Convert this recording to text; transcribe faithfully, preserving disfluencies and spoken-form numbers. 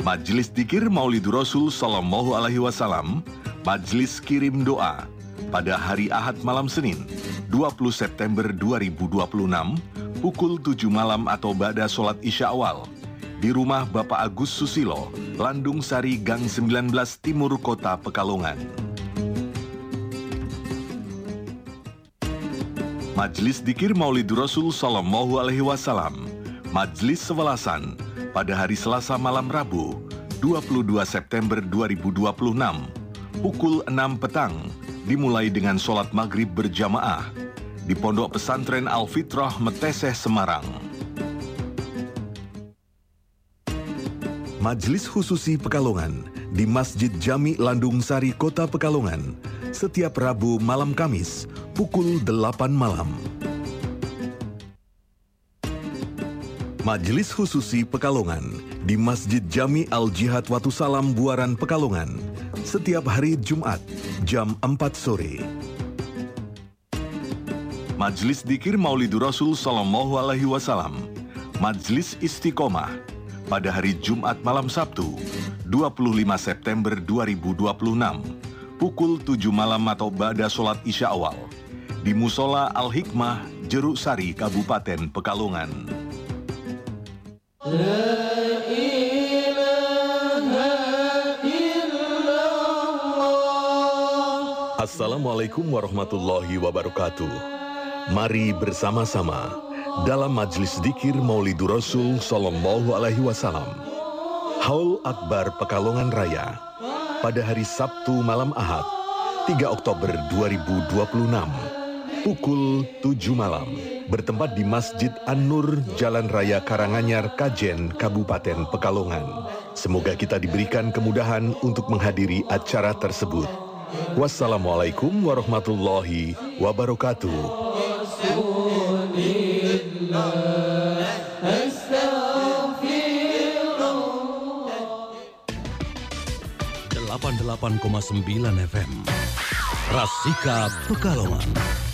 Majelis Dzikir Maulidur Rasul Sallallahu Alaihi Wasallam, Majelis Kirim Doa pada hari Ahad malam Senin, dua puluh September dua ribu dua puluh enam, pukul tujuh malam atau ba'da sholat Isya awal, di rumah Bapak Agus Susilo, Landung Sari, Gang sembilan belas Timur, Kota Pekalongan. Majelis Dzikir Maulidur Rasul Sallallahu Alaihi Wasallam, Majelis Sewelasan, pada hari Selasa malam Rabu, dua puluh dua September dua ribu dua puluh enam, pukul enam petang, dimulai dengan sholat maghrib berjamaah di Pondok Pesantren Al-Fitrah Meteseh, Semarang. Majelis Khususi Pekalongan di Masjid Jami Landung Sari, Kota Pekalongan, setiap Rabu malam Kamis, pukul delapan malam. Majelis Khususi Pekalongan di Masjid Jami Al-Jihad Watu Salam, Buaran, Pekalongan, setiap hari Jumat, jam empat sore. Majelis Dzikir Maulidur Rasul Sallallahu Alaihi Wasallam, Majelis Istiqomah, pada hari Jumat malam Sabtu, dua puluh lima September dua ribu dua puluh enam, pukul tujuh malam atau ba'da sholat Isya awal, di Musola Al-Hikmah, Jeruk Sari, Kabupaten Pekalongan. La ilaha illallah. Assalamualaikum warahmatullahi wabarakatuh. Mari bersama-sama dalam Majelis Dzikir Maulidur Rasul Sallallahu Alaihi Wasallam, Haul Akbar Pekalongan Raya, pada hari Sabtu malam Ahad, tiga Oktober dua ribu dua puluh enam, pukul tujuh malam, bertempat di Masjid An-Nur, Jalan Raya Karanganyar, Kajen, Kabupaten Pekalongan. Semoga kita diberikan kemudahan untuk menghadiri acara tersebut. Wassalamualaikum warahmatullahi wabarakatuh. delapan puluh delapan koma sembilan F M Rasika Pekalongan.